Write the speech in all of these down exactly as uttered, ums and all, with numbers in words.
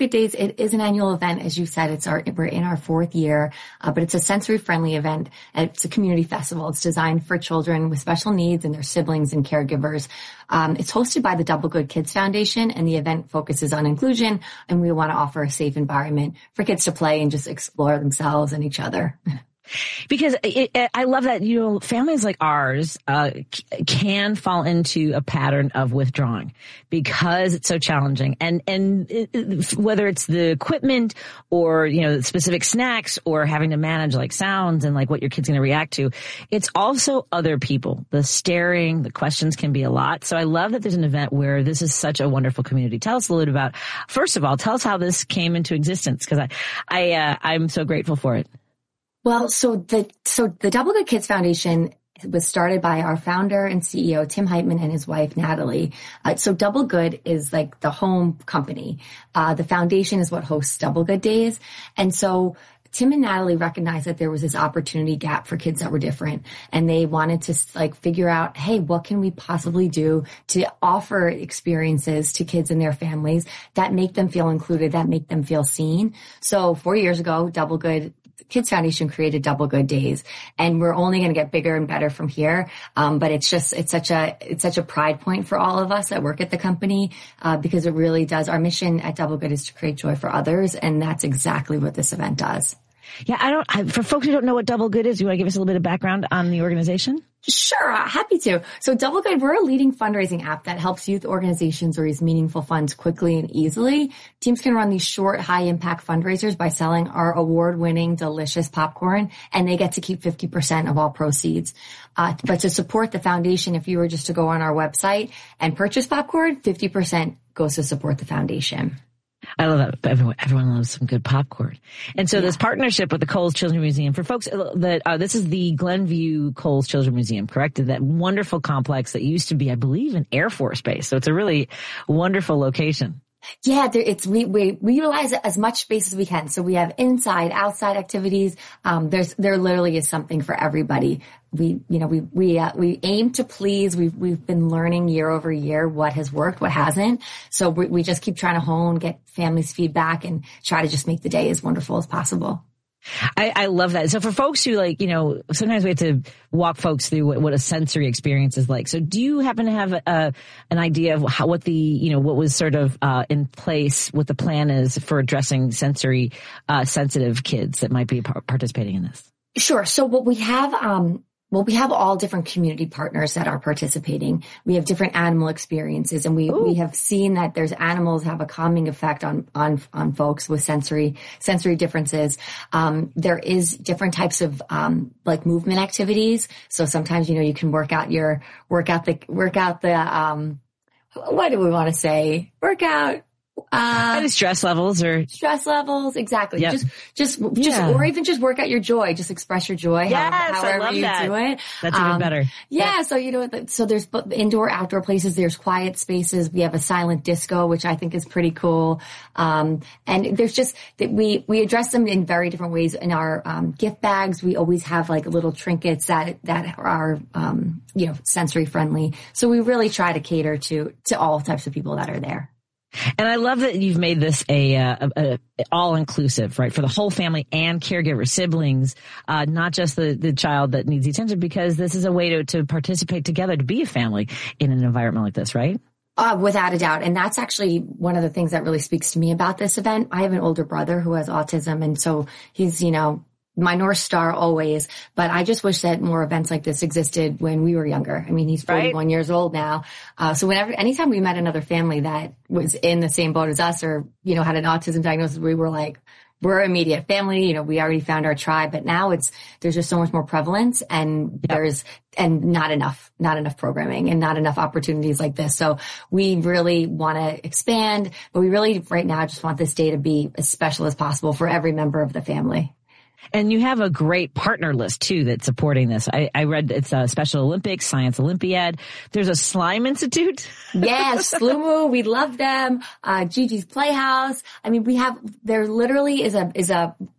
Good Days, it is an annual event. As you said, it's our, we're in our fourth year, uh, but it's a sensory friendly event. It's a community festival. It's designed for children with special needs and their siblings and caregivers. Um, it's hosted by the Double Good Kids Foundation, and the event focuses on inclusion, and we want to offer a safe environment for kids to play and just explore themselves and each other. Because it, it, I love that, you know, families like ours uh, c- can fall into a pattern of withdrawing because it's so challenging. And and it, it, whether it's the equipment or, you know, specific snacks or having to manage like sounds and like what your kid's going to react to, it's also other people. The staring, the questions can be a lot. So I love that there's an event where this is such a wonderful community. Tell us a little bit about, first of all, tell us how this came into existence, because I, I, uh, I'm so grateful for it. Well, so the, so the Double Good Kids Foundation was started by our founder and C E O, Tim Heitman, and his wife, Natalie. Uh, so Double Good is like the home company. Uh, the foundation is what hosts Double Good Days. And so Tim and Natalie recognized that there was this opportunity gap for kids that were different, and they wanted to like figure out, hey, what can we possibly do to offer experiences to kids and their families that make them feel included, that make them feel seen. So four years ago, Double Good Kids Foundation created Double Good Days, and we're only going to get bigger and better from here. Um, but it's just, it's such a, it's such a pride point for all of us that work at the company, uh, because it really does. Our mission at Double Good is to create joy for others. And that's exactly what this event does. Yeah. I don't, I, for folks who don't know what Double Good is, you want to give us a little bit of background on the organization? Sure. Uh, happy to. So Double Good, we're a leading fundraising app that helps youth organizations raise meaningful funds quickly and easily. Teams can run these short, high impact fundraisers by selling our award winning, delicious popcorn, and they get to keep fifty percent of all proceeds. Uh, but to support the foundation, if you were just to go on our website and purchase popcorn, fifty percent goes to support the foundation. I love that. Everyone, everyone loves some good popcorn. And so yeah. This partnership with the Coles Children's Museum, for folks that, uh, this is the Glenview Coles Children's Museum, correct? That wonderful complex that used to be, I believe, an Air Force base. So it's a really wonderful location. Yeah, there, it's, we, we, we utilize as much space as we can. So we have inside, outside activities. Um, there's, there literally is something for everybody. We, you know, we, we, uh, we aim to please. We've, we've been learning year over year what has worked, what hasn't. So we, we just keep trying to hone, get families' feedback, and try to just make the day as wonderful as possible. I, I love that. So for folks who like, you know, sometimes we have to walk folks through what, what a sensory experience is like. So do you happen to have a, an idea of how, what the, you know, what was sort of, uh, in place, what the plan is for addressing sensory, uh, sensitive kids that might be par- participating in this? Sure. So what we have, um, Well, we have all different community partners that are participating. We have different animal experiences, and we, Ooh. we have seen that there's animals have a calming effect on, on, on folks with sensory, sensory differences. Um, there is different types of, um, like movement activities. So sometimes, you know, you can work out your, work out the, work out the, um, what do we want to say? Work out. Uh, stress levels or stress levels. Exactly. Yep. Just, just, just, yeah. or even just work out your joy. Just express your joy. Yes, how, however I love you that. do it. That's even um, better. Yeah, yeah. So, you know, so there's indoor, outdoor places. There's quiet spaces. We have a silent disco, which I think is pretty cool. Um, and there's just that we, we address them in very different ways. In our, um, gift bags, we always have like little trinkets that, that are, um, you know, sensory friendly. So we really try to cater to, to all types of people that are there. And I love that you've made this a, a, a all inclusive, right, for the whole family and caregiver, siblings, uh, not just the, the child that needs the attention, because this is a way to, to participate together, to be a family in an environment like this, right? Uh, without a doubt. And that's actually one of the things that really speaks to me about this event. I have an older brother who has autism, and so he's, you know, my North Star always, but I just wish that more events like this existed when we were younger. I mean, he's forty-one right. years old now. Uh, so whenever, anytime we met another family that was in the same boat as us, or, you know, had an autism diagnosis, we were like, we're immediate family. You know, we already found our tribe, but now it's, there's just so much more prevalence, and yep. there's, and not enough, not enough programming and not enough opportunities like this. So we really want to expand, but we really right now just want this day to be as special as possible for every member of the family. And you have a great partner list, too, that's supporting this. I, I read it's a Special Olympics, Science Olympiad. There's a Slime Institute. Yes, Slumu, we love them. Uh, Gigi's Playhouse. I mean, we have, there literally is a, is a,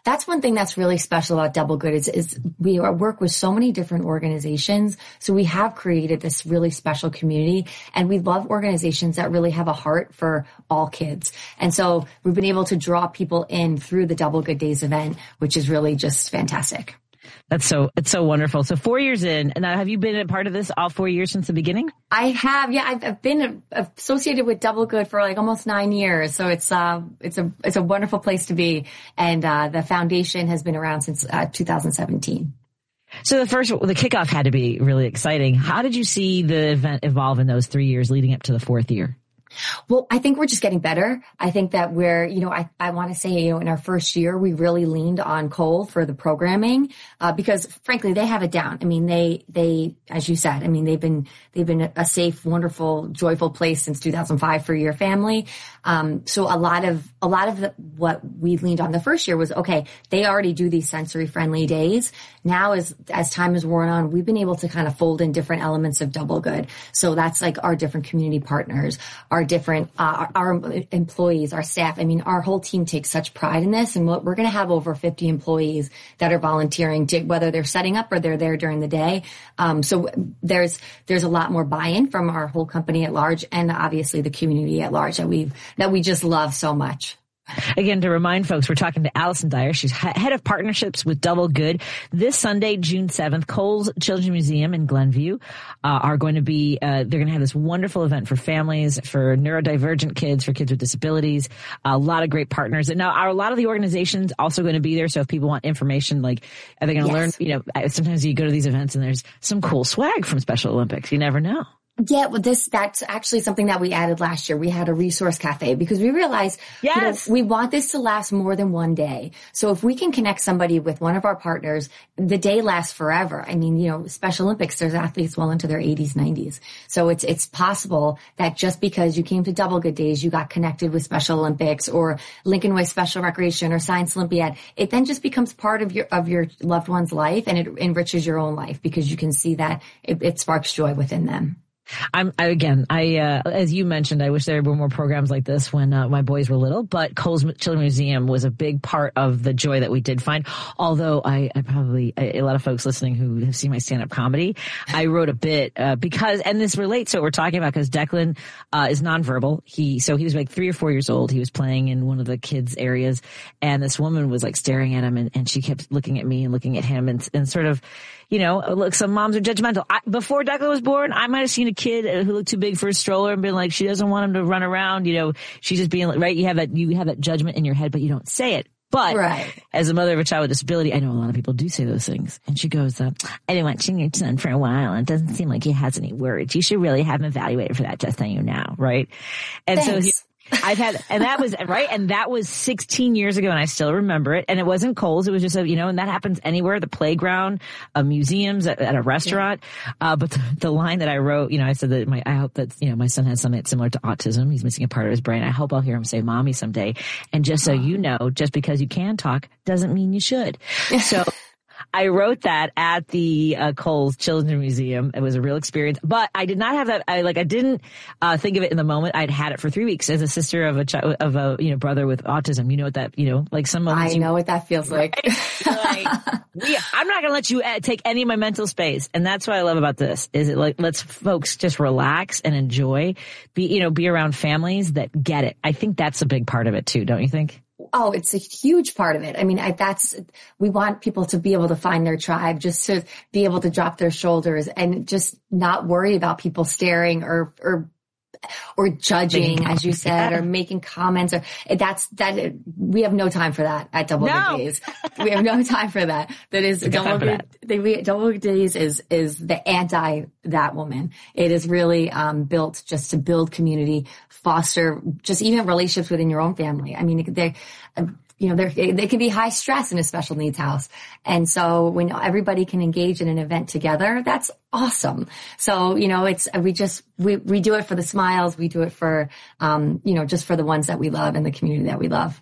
That's one thing that's really special about Double Good is, is we work with so many different organizations. So we have created this really special community, and we love organizations that really have a heart for all kids. And so we've been able to draw people in through the Double Good Days event, which is really just fantastic. That's so, it's so wonderful. So four years in, and now have you been a part of this all four years since the beginning? I have. Yeah. I've, I've been associated with Double Good for like almost nine years. So it's, uh, it's a, it's a wonderful place to be. And, uh, the foundation has been around since, uh, two thousand seventeen. So the first, the kickoff had to be really exciting. How did you see the event evolve in those three years leading up to the fourth year? Well, I think we're just getting better. I think that we're, you know, I, I want to say, you know, in our first year, we really leaned on Cole for the programming, uh, because frankly, they have it down. I mean, they, they, as you said, I mean, they've been, they've been a safe, wonderful, joyful place since two thousand five for your family. Um, so a lot of, a lot of the, what we leaned on the first year was, okay, they already do these sensory friendly days. Now as, as time has worn on, we've been able to kind of fold in different elements of Double Good. So that's like our different community partners, our different, uh, our, our employees, our staff. I mean, our whole team takes such pride in this, and we're going to have over fifty employees that are volunteering to, whether they're setting up or they're there during the day. Um, so there's, there's a lot more buy-in from our whole company at large, and obviously the community at large that we've, that we just love so much. Again, to remind folks, we're talking to Allison Dyer. She's head of partnerships with Double Good. This Sunday, June seventh, Coles Children's Museum in Glenview uh, are going to be, uh, they're going to have this wonderful event for families, for neurodivergent kids, for kids with disabilities, a lot of great partners. And now are a lot of the organizations also going to be there? So if people want information, like, are they going to yes. learn, you know, sometimes you go to these events and there's some cool swag from Special Olympics. You never know. Yeah, well, this, that's actually something that we added last year. We had a resource cafe because we realized, yes. you know, we want this to last more than one day. So if we can connect somebody with one of our partners, the day lasts forever. I mean, you know, Special Olympics, there's athletes well into their eighties, nineties. So it's, it's possible that just because you came to Double Good Days, you got connected with Special Olympics or Lincoln Way Special Recreation or Science Olympiad. It then just becomes part of your, of your loved one's life, and it enriches your own life because you can see that it, it sparks joy within them. I'm, I, again, I, uh, as you mentioned, I wish there were more programs like this when, uh, my boys were little, but Coles Children's Museum was a big part of the joy that we did find. Although I, I probably, a, a lot of folks listening who have seen my stand-up comedy, I wrote a bit, uh, because, and this relates to what we're talking about, because Declan, uh, is nonverbal. He, so he was like three or four years old. He was playing in one of the kids' areas, and this woman was like staring at him, and, and she kept looking at me and looking at him, and, and sort of, you know, look, some moms are judgmental. I, before Declan was born, I might have seen a kid who looked too big for a stroller and been like, she doesn't want him to run around. You know, she's just being right. You have that, you have that judgment in your head, but you don't say it. But right. as a mother of a child with disability, I know a lot of people do say those things. And she goes, uh, I've been watching your son for a while, and it doesn't seem like he has any words. You should really have him evaluated for that, just so you know, right? And Thanks. so he, I've had, and that was, right, and that was sixteen years ago, and I still remember it. And it wasn't Kohl's, it was just a, you know, and that happens anywhere, the playground, uh, museums, at, at a restaurant. Yeah. Uh, but the, the line that I wrote, you know, I said that my, I hope that, you know, my son has something that's similar to autism. He's missing a part of his brain. I hope I'll hear him say mommy someday. And just so you know, just because you can talk doesn't mean you should. So I wrote that at the uh, Coles Children's Museum. It was a real experience, but I did not have that. I like I didn't uh, think of it in the moment. I'd had it for three weeks as a sister of a child, of a you know brother with autism. You know what that you know like some moments. I know you, what that feels like. Right? Yeah, I'm not going to let you take any of my mental space, and that's what I love about this. Is it like let's folks just relax and enjoy, be you know be around families that get it. I think that's a big part of it too, don't you think? Oh, it's a huge part of it. I mean, I, that's, we want people to be able to find their tribe, just to be able to drop their shoulders and just not worry about people staring or, or, or judging, as you said, yeah. or making comments, or that's, that, we have no time for that at Double no. Good Days. We have no time for that. That is, Double Good, they, we, Double Good Days is, is the anti that woman. It is really, um, built just to build community, foster just even relationships within your own family. I mean, they, you know, they they can be high stress in a special needs house. And so when everybody can engage in an event together, that's awesome. So, you know, it's, we just, we, we do it for the smiles. We do it for, um, you know, just for the ones that we love and the community that we love.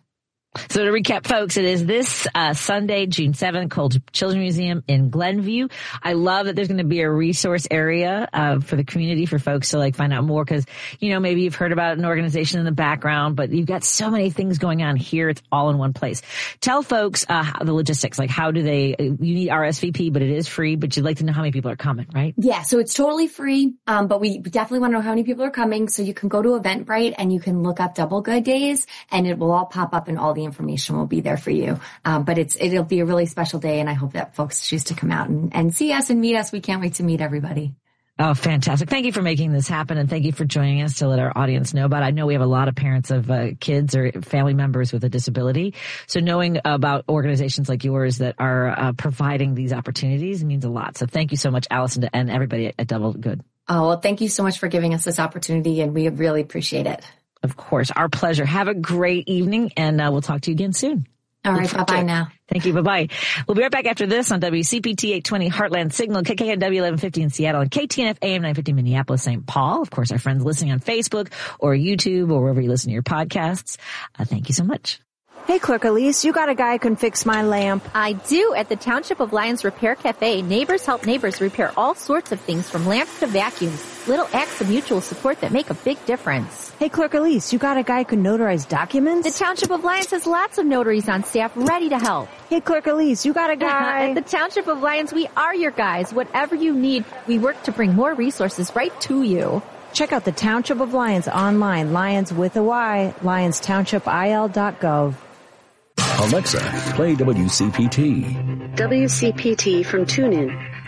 So to recap, folks, it is this uh, Sunday, June seventh, Cold Children's Museum in Glenview. I love that there's going to be a resource area uh, for the community for folks to like find out more because, you know, maybe you've heard about an organization in the background, but you've got so many things going on here. It's all in one place. Tell folks uh, how, the logistics, like how do they, you need R S V P, but it is free, but you'd like to know how many people are coming, right? Yeah, so it's totally free, um, but we definitely want to know how many people are coming. So you can go to Eventbrite and you can look up Double Good Days and it will all pop up and all the information will be there for you. Um, but it's, it'll be a really special day and I hope that folks choose to come out and, and see us and meet us. We can't wait to meet everybody. Oh, fantastic. Thank you for making this happen and thank you for joining us to let our audience know about it. I know we have a lot of parents of uh, kids or family members with a disability. So knowing about organizations like yours that are uh, providing these opportunities means a lot. So thank you so much, Allison, and everybody at Double Good. Oh, well, thank you so much for giving us this opportunity and we really appreciate it. Of course. Our pleasure. Have a great evening, and uh, we'll talk to you again soon. All right. Bye-bye now. Thank you. Bye-bye. We'll be right back after this on W C P T eight twenty Heartland Signal, K K N W eleven fifty in Seattle, and K T N F A M nine fifty Minneapolis, Saint Paul. Of course, our friends listening on Facebook or YouTube or wherever you listen to your podcasts. Uh, thank you so much. Hey, Clerk Elise, you got a guy who can fix my lamp. I do. At the Township of Lyons Repair Cafe, neighbors help neighbors repair all sorts of things from lamps to vacuums. Little acts of mutual support that make a big difference. Hey, Clerk Elise, you got a guy who can notarize documents? The Township of Lyons has lots of notaries on staff ready to help. Hey, Clerk Elise, you got a guy. At the Township of Lyons, we are your guys. Whatever you need, we work to bring more resources right to you. Check out the Township of Lyons online, Lyons with a Y, lyons township I L dot gov. Alexa, play W C P T. W C P T from TuneIn.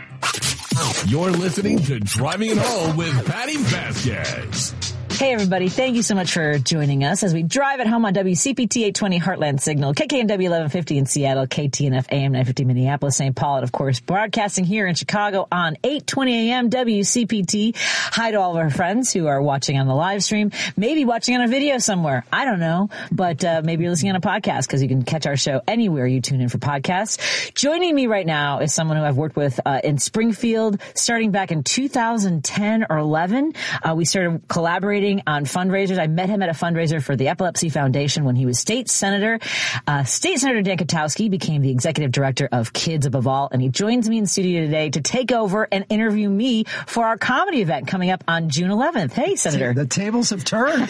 You're listening to Driving It Home with Patty Vasquez. Hey, everybody. Thank you so much for joining us as we drive it home on W C P T eight twenty Heartland Signal, K K N W eleven fifty in Seattle, K T N F A M nine fifty Minneapolis, Saint Paul, and, of course, broadcasting here in Chicago on eight twenty A M W C P T. Hi to all of our friends who are watching on the live stream, maybe watching on a video somewhere. I don't know, but uh, maybe you're listening on a podcast because you can catch our show anywhere you tune in for podcasts. Joining me right now is someone who I've worked with uh, in Springfield starting back in two thousand ten or eleven. Uh, we started collaborating on fundraisers. I met him at a fundraiser for the Epilepsy Foundation when he was state senator. Uh, State Senator Dan Kotowski became the executive director of Kids Above All, and he joins me in studio today to take over and interview me for our comedy event coming up on June eleventh. Hey, Senator. The tables have turned.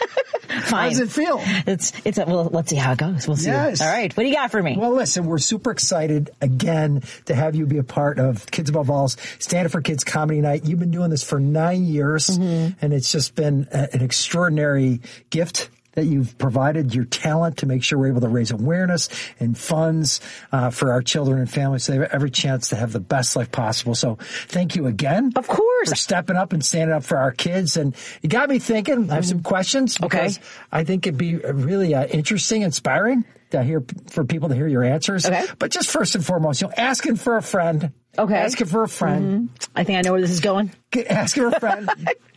How does it feel? It's, it's, a, well, let's see how it goes. We'll see. Yes. All right. What do you got for me? Well, listen, we're super excited again to have you be a part of Kids Above All's Stand Up for Kids Comedy Night. You've been doing this for nine years, mm-hmm. and it's just been a, an extraordinary gift that you've provided your talent to make sure we're able to raise awareness and funds uh, for our children and families so they have every chance to have the best life possible. So thank you again. Of course. For stepping up and standing up for our kids. And you got me thinking. I have some questions because okay. I think it'd be really uh, interesting, inspiring to hear for people to hear your answers. Okay. But just first and foremost, you know, asking for a friend. Okay. Asking for a friend. Mm-hmm. I think I know where this is going. Asking for a friend.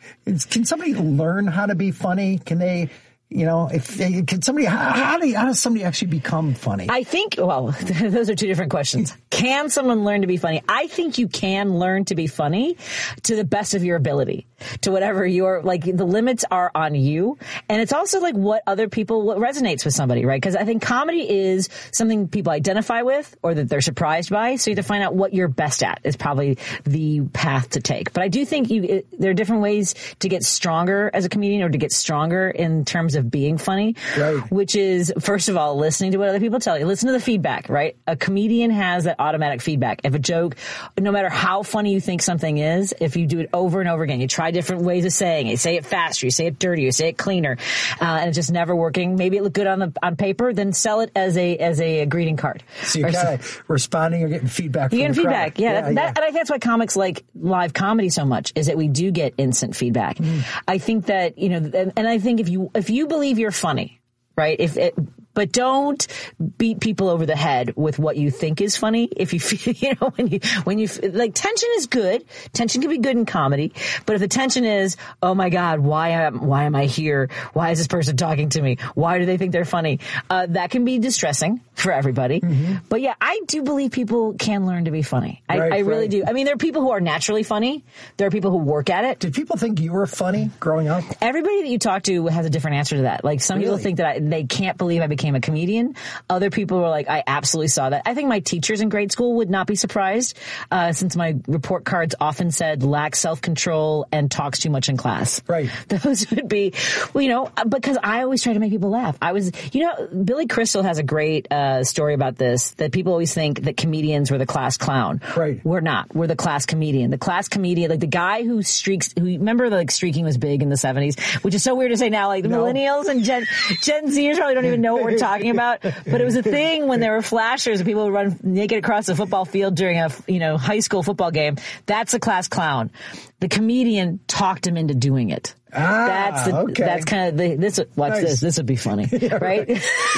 Can somebody learn how to be funny? Can they... You know, if they, can somebody, how, how, do, how does somebody actually become funny? I think, well, those are two different questions. Can someone learn to be funny? I think you can learn to be funny to the best of your ability, to whatever your, like, the limits are on you. And it's also like what other people, what resonates with somebody, right? Because I think comedy is something people identify with or that they're surprised by. So you have to find out what you're best at is probably the path to take. But I do think you, it, there are different ways to get stronger as a comedian or to get stronger in terms of of being funny, right. Which is, first of all, listening to what other people tell you. Listen to the feedback, right? A comedian has that automatic feedback. If a joke, no matter how funny you think something is, if you do it over and over again, you try different ways of saying it. You say it faster, you say it dirtier, you say it cleaner, uh, and it's just never working. Maybe it looked good on the on paper, then sell it as a as a greeting card. So you're kind of responding or getting feedback from You're getting the feedback, crowd. yeah. yeah, that, yeah. That, and I think that's why comics like live comedy so much, is that we do get instant feedback. Mm. I think that, you know, and, and I think if you if you believe you're funny, right? If it, but don't beat people over the head with what you think is funny. If you feel, you know, when you, when you, like, tension is good. Tension can be good in comedy. But if the tension is, oh my God, why am, why am I here? Why is this person talking to me? Why do they think they're funny? Uh, that can be distressing for everybody. Mm-hmm. But yeah, I do believe people can learn to be funny. I, right, I really right. do. I mean, there are people who are naturally funny. There are people who work at it. Did people think you were funny growing up? Everybody that you talk to has a different answer to that. Like, some really? people think that I, they can't believe I became became a comedian. Other people were like, I absolutely saw that. I think my teachers in grade school would not be surprised, uh, since my report cards often said lacks self-control and talks too much in class. Right. Those would be, well, you know, because I always try to make people laugh. I was, you know, Billy Crystal has a great uh, story about this, that people always think that comedians were the class clown. Right. We're not. We're the class comedian. The class comedian, like the guy who streaks, who, remember like streaking was big in the seventies, which is so weird to say now, like the no. millennials and Gen, Gen Zers probably don't even know what we're talking about. But it was a thing when there were flashers and people would run naked across the football field during a, you know, high school football game. That's a class clown. The comedian talked him into doing it. Ah, that's the, okay. That's kind of the, this, watch nice. this, this would be funny, yeah, right?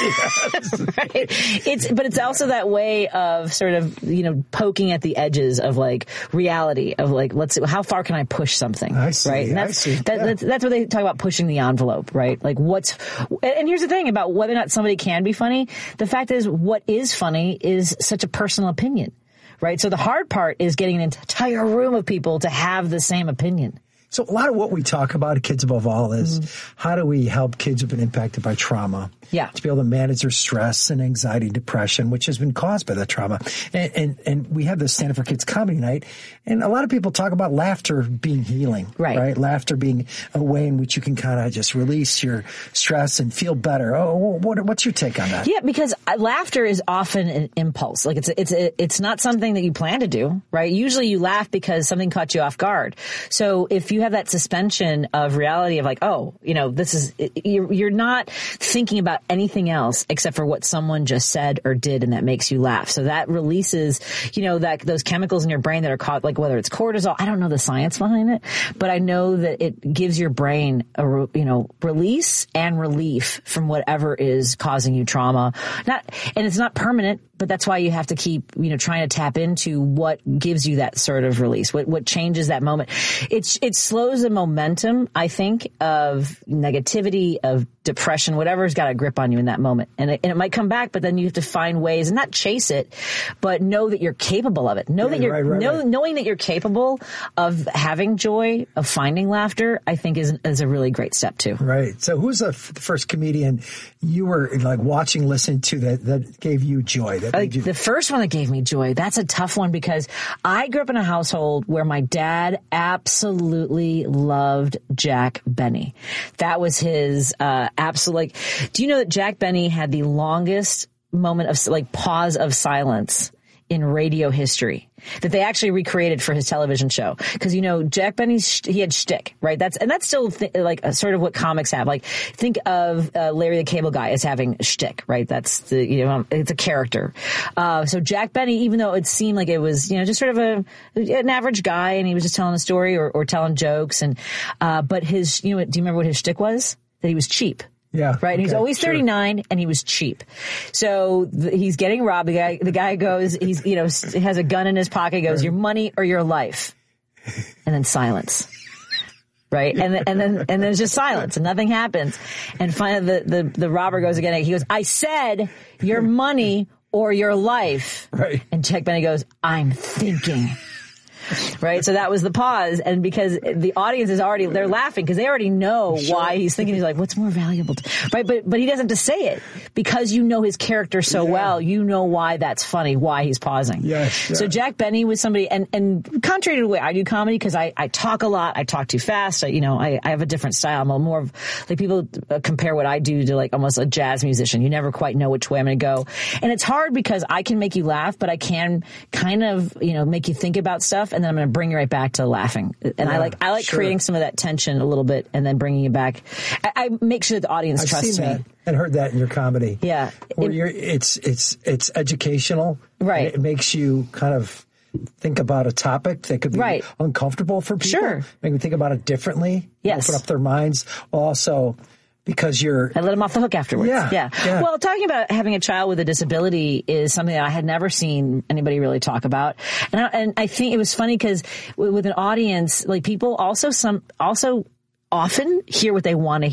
Right? It's, but it's also that way of sort of, you know, poking at the edges of like reality of like, let's see, how far can I push something? I see, right? And that's, I see. That, yeah. that's, that's what they talk about, pushing the envelope, right? Like what's, and here's the thing about whether or not somebody can be funny. The fact is, what is funny is such a personal opinion, right? So the hard part is getting an entire room of people to have the same opinion. So a lot of what we talk about at Kids Above All is mm-hmm. how do we help kids who've been impacted by trauma yeah. to be able to manage their stress and anxiety and depression, which has been caused by that trauma. And, and, and we have this Stand Up for Kids comedy night, and a lot of people talk about laughter being healing, right? right? Laughter being a way in which you can kind of just release your stress and feel better. Oh, what, what's your take on that? Yeah, because laughter is often an impulse. Like it's it's it's not something that you plan to do, right? Usually you laugh because something caught you off guard. So if you have that suspension of reality of like, oh, you know, this is, you're, you're not thinking about anything else except for what someone just said or did, and that makes you laugh. So that releases, you know, that those chemicals in your brain that are caught, like whether it's cortisol, I don't know the science behind it, but I know that it gives your brain a, you know, release and relief from whatever is causing you trauma. Not, and it's not permanent, but that's why you have to keep, you know, trying to tap into what gives you that sort of release, what what changes that moment. It's it slows the momentum, I think, of negativity, of depression, whatever's got a grip on you in that moment. And it, and it might come back, but then you have to find ways and not chase it, but know that you're capable of it. Know yeah, that you're right, right, know, right. knowing that you're capable of having joy, of finding laughter, I think is is a really great step too. Right. So who's the, f- the first comedian you were like watching, listening to that that gave you joy? That Uh, made you- the first one that gave me joy, that's a tough one because I grew up in a household where my dad absolutely loved Jack Benny. That was his uh, absolute, like, do you know that Jack Benny had the longest moment of like pause of silence in radio history that they actually recreated for his television show? Because, you know, Jack Benny's, he had shtick, right? That's, and that's still th- like a, sort of what comics have. Like, think of uh, Larry the Cable Guy as having shtick, right? That's the, you know, it's a character. Uh, so Jack Benny, even though it seemed like it was, you know, just sort of a, an average guy and he was just telling a story or, or telling jokes and, uh, but his, you know, do you remember what his shtick was? That he was cheap. Yeah. Right. And okay, he's always sure. thirty-nine and he was cheap. So th- he's getting robbed. The guy, the guy goes, he's, you know, has a gun in his pocket, goes, your money or your life. And then silence. Right. And then, and then, and then there's just silence and nothing happens. And finally the, the, the robber goes again. He goes, I said your money or your life. Right. And Jack Benny goes, I'm thinking. Right. So that was the pause. And because the audience is already, they're laughing because they already know sure. why he's thinking. He's like, what's more valuable? To, right. But, but he doesn't have to say it because you know his character so yeah. well. You know why that's funny, why he's pausing. Yes, yes. So Jack Benny was somebody, and, and contrary to the way I do comedy, because I, I talk a lot, I talk too fast. I, you know, I, I have a different style. I'm a more of, like people compare what I do to like almost a jazz musician. You never quite know which way I'm going to go. And it's hard because I can make you laugh, but I can kind of, you know, make you think about stuff. And then I'm going to bring you right back to laughing. And yeah, I like I like sure. creating some of that tension a little bit and then bringing you back. I, I make sure that the audience I've trusts seen me. That and heard that in your comedy. Yeah. Where It, you're, it's, it's, it's educational. Right. And it makes you kind of think about a topic that could be right. uncomfortable for people. Sure. Make them think about it differently. Yes. Open up their minds. Also, because you're... I let them off the hook afterwards. Yeah, yeah. yeah. Well, talking about having a child with a disability is something that I had never seen anybody really talk about. And I, and I think it was funny because with an audience, like people also some also often hear what they want to hear.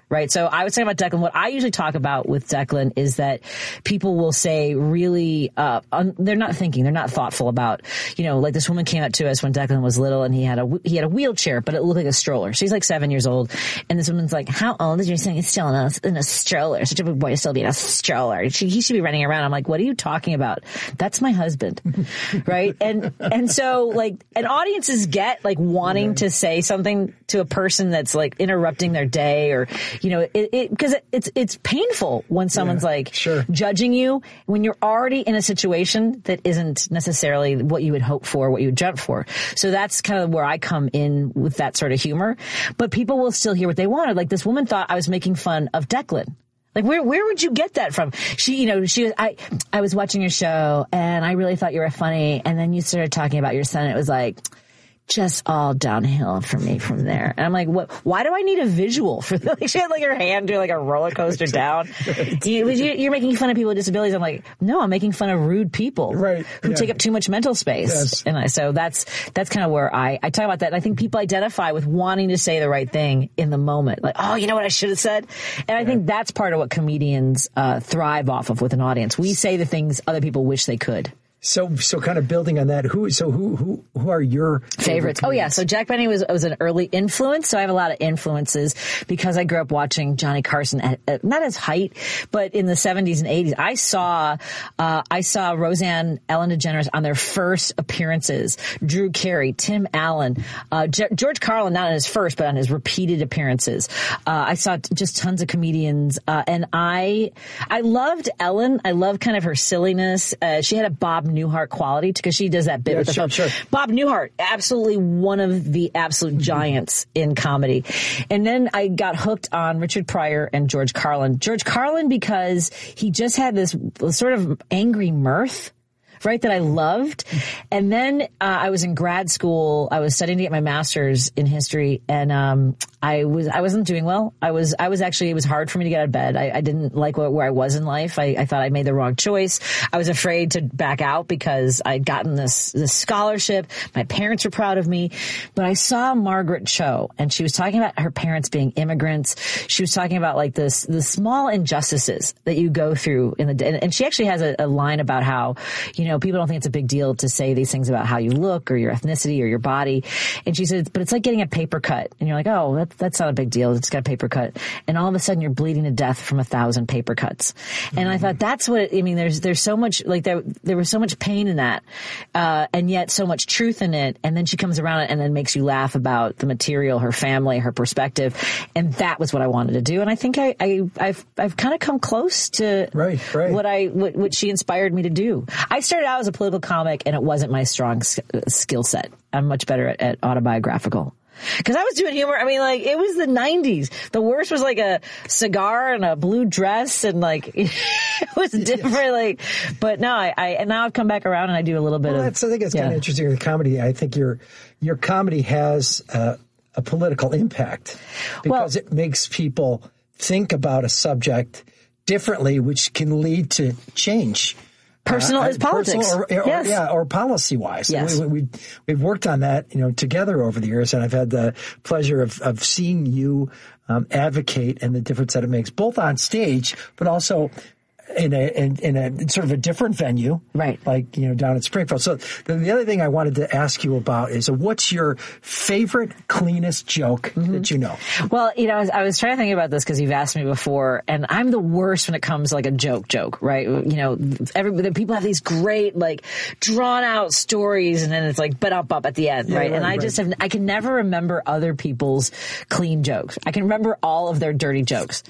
right? So I was talking about Declan. What I usually talk about with Declan is that people will say really, uh, un- they're not thinking, they're not thoughtful about, you know, like this woman came up to us when Declan was little and he had a, he had a wheelchair, but it looked like a stroller. She's like seven years old. And this woman's like, how old is your son? He's still in a, in a stroller. Such a big boy to still be in a stroller. She, he should be running around. I'm like, what are you talking about? That's my husband. Right. And, and so like, and audiences get like wanting right. to say something to a person that's like interrupting their day or, you know, it, it cause it, it's, it's painful when someone's yeah, like sure. judging you when you're already in a situation that isn't necessarily what you would hope for, what you would jump for. So that's kind of where I come in with that sort of humor, but people will still hear what they wanted. Like this woman thought I was making fun of Declan. Like, where, where would you get that from? She, you know, she was, I, I was watching your show and I really thought you were funny. And then you started talking about your son. And it was like, just all downhill for me from there. And I'm like, what, why do I need a visual for that? Like, she had like her hand doing like a roller coaster down. you, you're making fun of people with disabilities. I'm like, no, I'm making fun of rude people right. who yeah. take up too much mental space. Yes. And I, so that's, that's kind of where I, I talk about that. And I think people identify with wanting to say the right thing in the moment. Like, oh, you know what I should have said? And I yeah. think that's part of what comedians, uh, thrive off of with an audience. We say the things other people wish they could. So, so kind of building on that, who, so who, who, who are your favorites? favorites? Oh yeah. So Jack Benny was, was an early influence. So I have a lot of influences because I grew up watching Johnny Carson at, at not his height, but in the seventies and eighties. I saw, uh, I saw Roseanne, Ellen DeGeneres on their first appearances, Drew Carey, Tim Allen, uh, G- George Carlin, not on his first, but on his repeated appearances. Uh, I saw t- just tons of comedians. Uh, and I, I loved Ellen. I loved kind of her silliness. Uh, she had a Bob Newhart quality because she does that bit yeah, with the sure, phone. Sure. Bob Newhart, absolutely one of the absolute giants in comedy. And then I got hooked on Richard Pryor and George Carlin. George Carlin because he just had this sort of angry mirth. Right, that I loved. And then uh, I was in grad school. I was studying to get my master's in history, and um, I was I wasn't doing well. I was I was actually it was hard for me to get out of bed. I, I didn't like where, where I was in life. I, I thought I made the wrong choice. I was afraid to back out because I'd gotten this this scholarship. My parents were proud of me, but I saw Margaret Cho, and she was talking about her parents being immigrants. She was talking about like this the small injustices that you go through in the and, and she actually has a, a line about how you know. You know, people don't think it's a big deal to say these things about how you look or your ethnicity or your body. And she said, but it's like getting a paper cut. And you're like, oh, that, that's not a big deal. It's got a paper cut. And all of a sudden you're bleeding to death from a thousand paper cuts. Mm-hmm. And I thought that's what, it, I mean, there's, there's so much, like there, there was so much pain in that. Uh, and yet so much truth in it. And then she comes around and then makes you laugh about the material, her family, her perspective. And that was what I wanted to do. And I think I, I I've, I've kind of come close to right, right. what I, what, what she inspired me to do. I started out as a political comic and it wasn't my strong sk- skill set. I'm much better at, at autobiographical. Cause I was doing humor. I mean, like, it was the nineties. The worst was like a cigar and a blue dress and like, it was different. Yes. Like, but no, I, I, and now I've come back around and I do a little bit well, of. That's, I think it's yeah. kind of interesting with comedy. I think your, your comedy has uh, a political impact because well, it makes people think about a subject differently, which can lead to change. Personal uh, is politics. Personal or, or, yes. Yeah, or policy-wise. Yes. We, we, we've worked on that, you know, together over the years, and I've had the pleasure of, of seeing you um, advocate and the difference that it makes, both on stage, but also in a in, in a sort of a different venue, right? Like, you know, down in Springfield. So the, the other thing I wanted to ask you about is, uh, what's your favorite cleanest joke mm-hmm. that you know? Well, you know, I was, I was trying to think about this because you've asked me before, and I'm the worst when it comes to like a joke, joke, right? You know, everybody, people have these great like drawn out stories, and then it's like but up up at the end, yeah, right? right? And I right. just have I can never remember other people's clean jokes. I can remember all of their dirty jokes,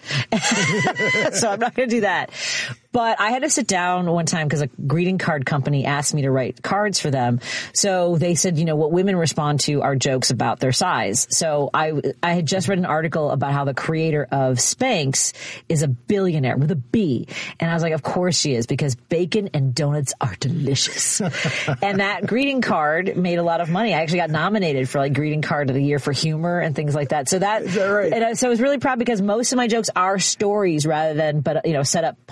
so I'm not going to do that. But I had to sit down one time because a greeting card company asked me to write cards for them. So they said, you know, what women respond to are jokes about their size. So I, I had just read an article about how the creator of Spanx is a billionaire with a B. And I was like, of course she is, because bacon and donuts are delicious. And that greeting card made a lot of money. I actually got nominated for like greeting card of the year for humor and things like that. So that, is that right? And I, so I was really proud because most of my jokes are stories rather than, but you know, set up punch. That's a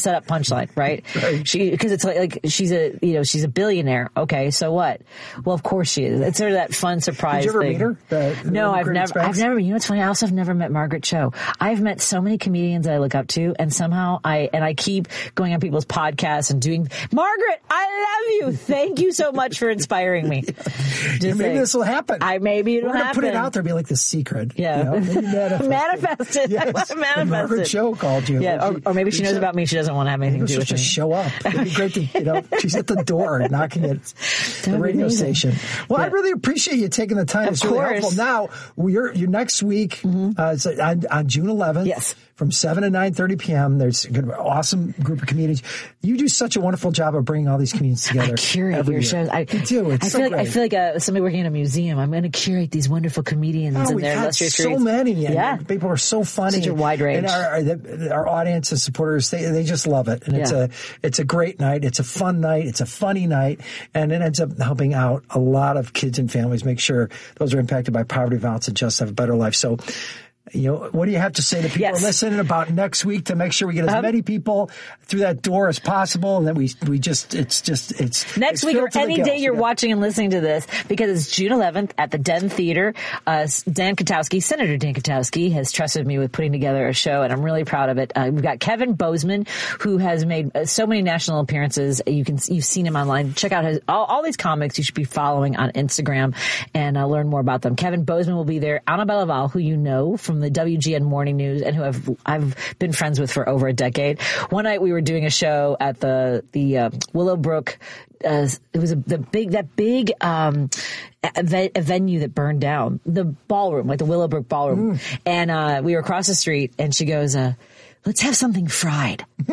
set up punchline, right? Right. She, because it's like, like she's a, you know, she's a billionaire. Okay, so what? Well, of course she is. It's sort of that fun surprise Did you ever thing. meet her? The, the no, I've Great never, Expense? I've never, you know what's funny? I also have never met Margaret Cho. I've met so many comedians that I look up to, and somehow I, and I keep going on people's podcasts and doing, Margaret, I love you. Thank you so much for inspiring me. Just maybe saying. this will happen. I, maybe it'll We're gonna happen. put it out there, be like the secret. Yeah. You know? Maybe manifest, Manifest it. Yes. I want to manifest Margaret it. Cho called you. Yeah, or, or maybe she knows said- about me. She doesn't want to have anything to do She'll with just me. show up. It'd be great to, you know, she's at the door knocking at the be radio amazing. station. Well, I Yeah. really appreciate you taking the time. Of It's really course. helpful. Now, you're, you're next week, Mm-hmm. uh, it's on, on June eleventh. Yes. From seven to nine thirty p.m. There's an awesome group of comedians. You do such a wonderful job of bringing all these comedians together. I curate every your year. shows. I You do. It's I so feel like great. I feel like uh somebody working in a museum. I'm going to curate these wonderful comedians Oh, and we've their had illustrious so careers. many. And Yeah. people are so funny. Such a wide range. And our, our, our audience and supporters, they, they just love it. And it's Yeah. a it's a great night. It's a fun night. It's a funny night. And it ends up helping out a lot of kids and families, make sure those are impacted by poverty, violence, and just have a better life. So, you know, what do you have to say to people Yes. listening about next week to make sure we get as Um, many people through that door as possible, and then we we just it's just it's Next it's week or filled to the any gills. day you're Yeah. watching and listening to this, because it's June eleventh at the Den Theater. Uh, Dan Katowski, Senator Dan Katowski, has trusted me with putting together a show, and I'm really proud of it. Uh, we've got Kevin Bozeman, who has made uh, so many national appearances. You can you've seen him online. Check out his all, all these comics. You should be following on Instagram and uh, learn more about them. Kevin Bozeman will be there. Annabelle Laval, who you know from the W G N Morning News and who I've I've been friends with for over a decade. One night we were doing a show at the the uh, Willowbrook. Uh, it was a, the big that big um, a, a venue that burned down, the ballroom, like the Willowbrook Ballroom, mm. and uh, we were across the street, and she goes, uh, "Let's have something fried." I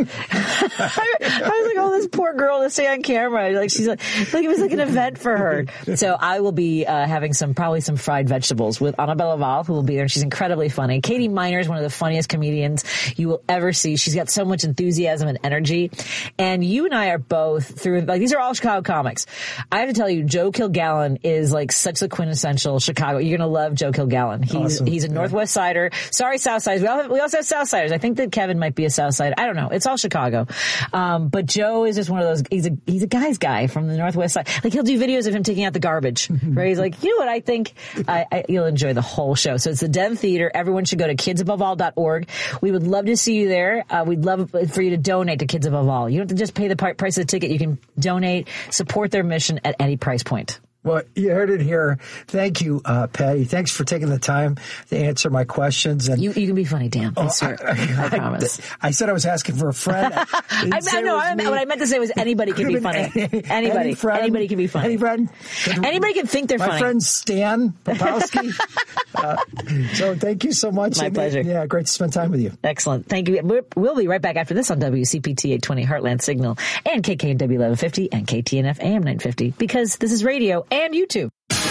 was like, "Oh, this poor girl to stay on camera." Like she's like, like it was like an event for her. So I will be uh, having some probably some fried vegetables with Annabelle Laval, who will be there. And she's incredibly funny. Katie Miner is one of the funniest comedians you will ever see. She's got so much enthusiasm and energy. And you and I are both through like these are all Chicago comics. I have to tell you, Joe Kilgallen is like such the quintessential Chicago. You're gonna love Joe Kilgallen. He's Awesome. he's a Northwest Sider. Sorry, Southsiders. We all have, we also have Southsiders. I think that Kevin might be a Southsider. I don't know. It's all Chicago. Um, but Joe is just one of those, he's a, he's a guy's guy from the Northwest side. Like he'll do videos of him taking out the garbage, right? He's like, you know what I think? I, I, you'll enjoy the whole show. So it's the Den Theater. Everyone should go to kids above all dot org. We would love to see you there. Uh, we'd love for you to donate to Kids Above All. You don't have to just pay the price of the ticket. You can donate, support their mission at any price point. Well, you heard it here. Thank you, uh, Patty. Thanks for taking the time to answer my questions. And You, you can be funny, Dan. I swear. I, I promise. I said I was asking for a friend. I, I, I know. I, what I meant to say was anybody can be funny. Any, Anybody. any friend, Anybody can be funny. Any friend? Anybody can think they're My funny. friend Stan Popowski. uh, so thank you so much. My and, pleasure. Yeah, great to spend time with you. Excellent. Thank you. We're, we'll be right back after this on W C P T eight twenty Heartland Signal and K K N W eleven fifty and K T N F A M nine fifty because this is radio and YouTube.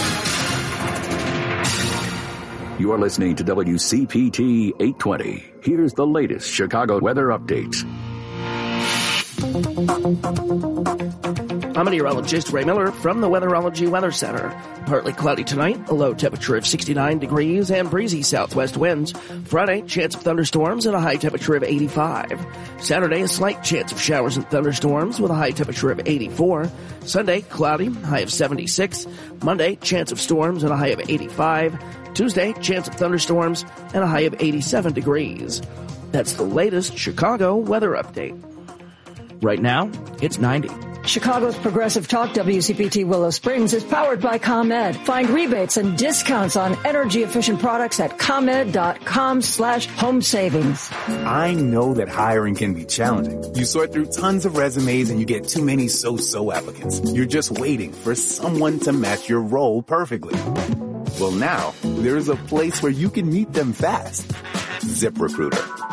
You are listening to W C P T eight twenty. Here's the latest Chicago weather updates. I'm meteorologist Ray Miller from the Weatherology Weather Center. Partly cloudy tonight, a low temperature of sixty-nine degrees and breezy southwest winds. Friday, chance of thunderstorms and a high temperature of eighty-five. Saturday, a slight chance of showers and thunderstorms with a high temperature of eighty-four. Sunday, cloudy, high of seventy-six. Monday, chance of storms and a high of eighty-five. Tuesday, chance of thunderstorms and a high of eighty-seven degrees. That's the latest Chicago weather update. Right now, it's ninety. Chicago's Progressive Talk W C P T Willow Springs is powered by ComEd. Find rebates and discounts on energy-efficient products at ComEd.com slash home savings. I know that hiring can be challenging. You sort through tons of resumes and you get too many so-so applicants. You're just waiting for someone to match your role perfectly. Well, now, there's a place where you can meet them fast. ZipRecruiter.